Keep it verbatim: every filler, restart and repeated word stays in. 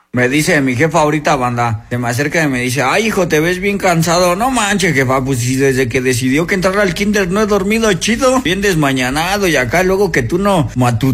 Me dice mi jefa ahorita, banda, se me acerca y me dice, ay, hijo, te ves bien cansado. No manches, jefa, pues si desde que decidió que entrar al kinder no he dormido chido, bien desmañanado, y acá luego que tú no matu